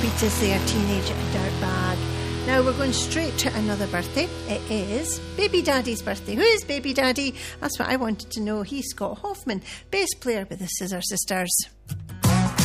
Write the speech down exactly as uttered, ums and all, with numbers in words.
Wheaties there, Teenage Dirtbag. Now we're going straight to another birthday. It is Baby Daddy's birthday. Who is Baby Daddy? That's what I wanted to know. He's Scott Hoffman, bass player with the Scissor Sisters.